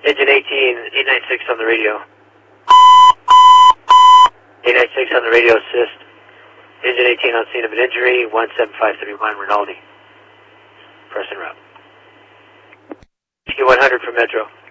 Engine 18, 896 on the radio. 896 on the radio assist. Engine 18 on scene of an injury, 17531 Rinaldi. Press en route. 100 for Metro.